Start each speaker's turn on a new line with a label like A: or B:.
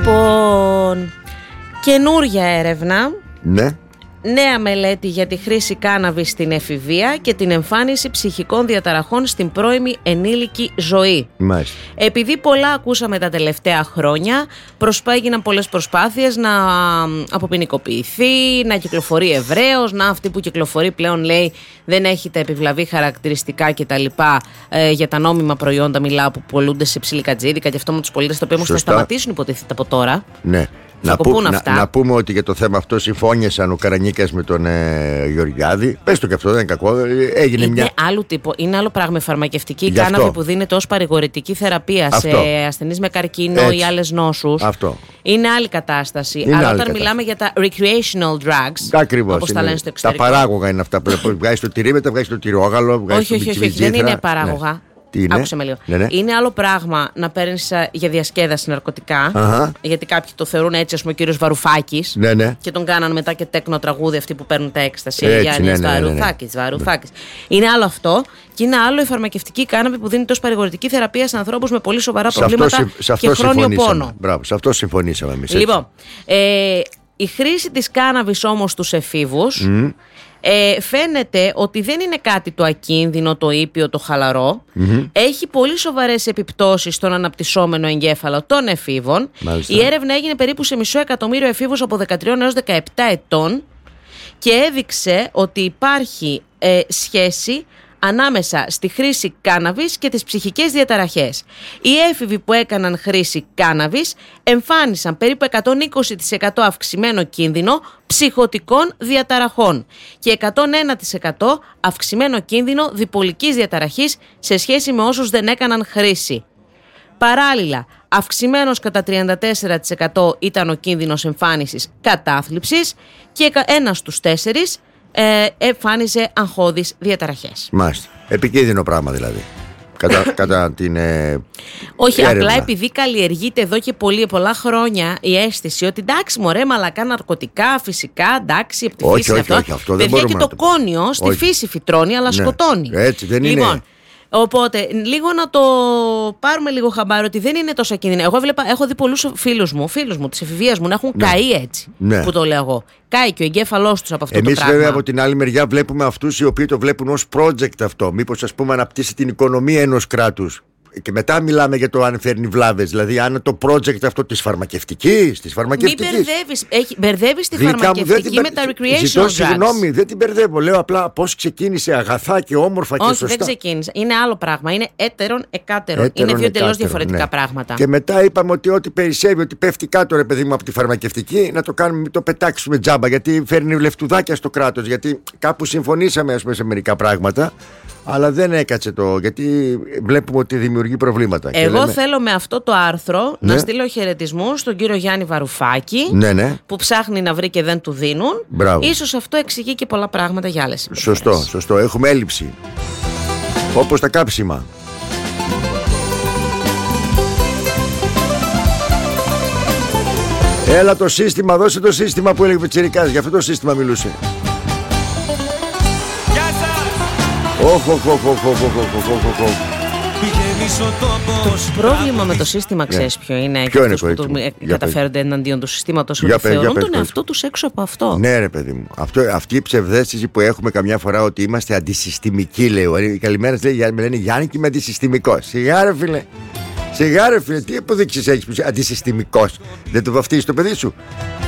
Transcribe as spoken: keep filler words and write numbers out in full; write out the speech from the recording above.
A: Λοιπόν, καινούρια έρευνα.
B: Ναι.
A: Νέα μελέτη για τη χρήση κάναβης στην εφηβεία και την εμφάνιση ψυχικών διαταραχών στην πρώιμη ενήλικη ζωή.
B: Μάλιστα.
A: Επειδή πολλά ακούσαμε τα τελευταία χρόνια, προσπά, έγιναν πολλές προσπάθειες να αποποινικοποιηθεί, να κυκλοφορεί ευρέως, να αυτή που κυκλοφορεί πλέον λέει δεν έχει τα επιβλαβή χαρακτηριστικά κτλ. Ε, για τα νόμιμα προϊόντα μιλάω που πολλούνται σε ψιλικατζίδικα και αυτό με τους πολίτες, το οποίο όμως θα σταματήσουν υποτίθεται από τώρα.
B: Ναι. Να, που, να, να πούμε ότι για το θέμα αυτό συμφώνησαν ο Καρανίκας με τον ε, Γεωργιάδη. Πες το και αυτό, δεν είναι κακό. Έγινε
A: είναι
B: μια...
A: άλλο τύπο, είναι άλλο πράγμα. Η φαρμακευτική κάναβη που δίνεται ως παρηγορητική θεραπεία αυτό. Σε ασθενείς με καρκίνο έτσι. Ή άλλες νόσους. Αυτό. Είναι άλλη κατάσταση.
B: Είναι
A: αλλά
B: άλλη
A: όταν
B: κατάσταση.
A: Μιλάμε για τα recreational drugs.
B: Ακριβώς.
A: Όπως τα λένε στο εξωτερικό.
B: Τα παράγωγα είναι αυτά που βγάζει το τυρί, μετά βγάζει το τυρόγαλο.
A: Όχι, όχι, όχι, όχι, δεν είναι παράγωγα. Ναι.
B: Είναι?
A: Άκουσε με λίγο.
B: Ναι, ναι.
A: Είναι άλλο πράγμα να παίρνεις για διασκέδαση ναρκωτικά. Uh-huh. Γιατί κάποιοι το θεωρούν έτσι, ας πούμε, ο κύριος Βαρουφάκης.
B: Ναι, ναι.
A: Και τον κάναν μετά και τέκνο τραγούδι αυτοί που παίρνουν τα έκσταση.
B: Έτσι, ναι, ναι, ναι, ναι, ναι.
A: Βαρουφάκης, Βαρουφάκης. Ναι. Είναι άλλο αυτό. Και είναι άλλο η φαρμακευτική κάναβη που δίνει ως παρηγορητική θεραπεία σε ανθρώπους με πολύ σοβαρά σε προβλήματα αυτό, σε αυτό και χρόνιο πόνο.
B: Μπράβο, σε αυτό συμφωνήσαμε εμείς.
A: Λοιπόν, ε, η χρήση της κάναβης όμως στους εφήβους. Mm. Ε, φαίνεται ότι δεν είναι κάτι το ακίνδυνο, το ήπιο, το χαλαρό. Mm-hmm. Έχει πολύ σοβαρές επιπτώσεις στον αναπτυσσόμενο εγκέφαλο των εφήβων. Μάλιστα. Η έρευνα έγινε περίπου σε μισό εκατομμύριο εφήβους από δεκατρία έως δεκαεπτά ετών και έδειξε ότι υπάρχει ε, σχέση ανάμεσα στη χρήση κάναβης και τις ψυχικές διαταραχές. Οι έφηβοι που έκαναν χρήση κάναβης εμφάνισαν περίπου εκατόν είκοσι τοις εκατό αυξημένο κίνδυνο ψυχωτικών διαταραχών και εκατόν ένα τοις εκατό αυξημένο κίνδυνο διπολικής διαταραχής σε σχέση με όσους δεν έκαναν χρήση. Παράλληλα, αυξημένος κατά τριάντα τέσσερα τοις εκατό ήταν ο κίνδυνος εμφάνισης κατάθλιψης και ένας στους τέσσερις Ε, εμφάνιζε αγχώδεις διαταραχές.
B: Μάλιστα. Επικίνδυνο πράγμα δηλαδή. Κατά, κατά την. Ε,
A: Όχι,
B: έρευνα.
A: Απλά επειδή καλλιεργείται εδώ και πολύ, πολλά χρόνια η αίσθηση ότι εντάξει, μωρέ, μαλακά ναρκωτικά, φυσικά, εντάξει, από τη
B: όχι,
A: φύση
B: όχι,
A: αυτό.
B: όχι, αυτό δεν
A: Παιδιά και το,
B: το
A: κόνιο στη όχι. Φύση φυτρώνει, αλλά ναι. σκοτώνει.
B: Έτσι δεν
A: λοιπόν,
B: είναι.
A: Οπότε, λίγο να το πάρουμε λίγο χαμπάρι ότι δεν είναι τόσο κίνδυνο. Εγώ βλέπα, έχω δει πολλούς φίλους μου, φίλους μου της εφηβείας μου να έχουν ναι. καεί έτσι. Ναι. Που το λέω εγώ. Κάει και ο εγκέφαλός τους από αυτό
B: Εμείς,
A: το πράγμα.
B: Εμείς βέβαια από την άλλη μεριά βλέπουμε αυτούς οι οποίοι το βλέπουν ως project αυτό. Μήπως ας πούμε αναπτύσσει την οικονομία ενός κράτους. Και μετά μιλάμε για το αν φέρνει βλάβες. Δηλαδή, αν το project αυτό της φαρμακευτικής. Της φαρμακευτικής.
A: Μην μπερδεύεις. Μπερδεύεις τη φαρμακευτική την... με τα recreational
B: Ζητώ
A: drugs.
B: Συγγνώμη, δεν την μπερδεύω. Λέω απλά πώς ξεκίνησε αγαθά και όμορφα.
A: Όχι,
B: και σωστά.
A: Όχι, δεν ξεκίνησε. Είναι άλλο πράγμα. Είναι έτερον εκάτερον. Έτερον, είναι δύο εντελώς διαφορετικά ναι. πράγματα.
B: Και μετά είπαμε ότι ό,τι περισσεύει, ότι πέφτει κάτω ρε παιδί μου από τη φαρμακευτική, να το κάνουμε, μην το πετάξουμε τζάμπα. Γιατί φέρνει λεφτουδάκια στο κράτος. Γιατί κάπου συμφωνήσαμε, ας πούμε, σε μερικά πράγματα. Αλλά δεν έκατσε το, γιατί βλέπουμε ότι δημιουργεί προβλήματα.
A: Εγώ
B: λέμε...
A: θέλω με αυτό το άρθρο ναι. να στείλω χαιρετισμούς στον κύριο Γιάννη Βαρουφάκη
B: ναι, ναι.
A: που ψάχνει να βρει και δεν του δίνουν.
B: Μπράβο.
A: Ίσως αυτό εξηγεί και πολλά πράγματα για άλλες συμπεριφορές.
B: Σωστό, σωστό. Έχουμε έλλειψη. Όπως τα κάψιμα. Έλα το σύστημα, δώσε το σύστημα που έλεγε Πιτσιρικάς. Για αυτό το σύστημα μιλούσε. Όχι, όχι, όχι, όχι, όχι, όχι.
A: Το πρόβλημα με το σύστημα ξέρεις ποιο είναι?
B: Ποιο είναι
A: που του καταφέρονται εναντίον του συστήματος ότι θεωρούν τον εαυτό τους έξω από αυτό.
B: Ναι ρε παιδί μου, αυτό, αυτή η ψευδαίσθηση που έχουμε καμιά φορά ότι είμαστε αντισυστημικοί, λέω. Η καλημέρα λέει, με λένε Γιάννη και είμαι αντισυστημικός. Σιγά ρε φίλε, σιγά ρε φίλε, τι αποδείξεις έχεις που είσαι αντισυστημικός? Δεν το βαφτίζεις το παιδί σου?